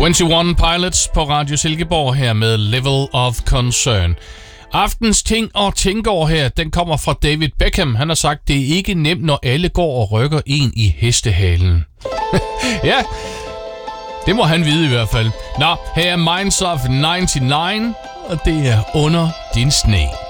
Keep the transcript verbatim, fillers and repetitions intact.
enogtyve Pilots på Radio Silkeborg her med Level of Concern. Aftens ting og tænker her, den kommer fra David Beckham. Han har sagt, det er ikke nemt, når alle går og rykker en i hestehalen. Ja, det må han vide i hvert fald. Nå, her er Minds of nioghalvfems, og det er Under din sne.